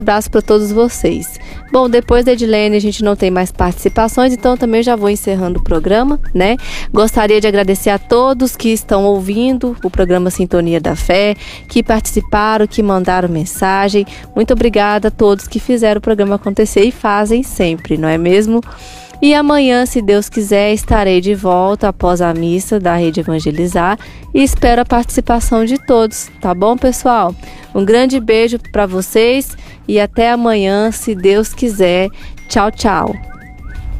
Abraço para todos vocês. Bom, depois da Edilene a gente não tem mais participações, então também já vou encerrando o programa, né? Gostaria de agradecer a todos que estão ouvindo o programa Sintonia da Fé, que participaram, que mandaram mensagem. Muito obrigada a todos que fizeram o programa acontecer e fazem sempre, não é mesmo? E amanhã, se Deus quiser, estarei de volta após a missa da Rede Evangelizar e espero a participação de todos, tá bom, pessoal? Um grande beijo para vocês e até amanhã, se Deus quiser. Tchau, tchau.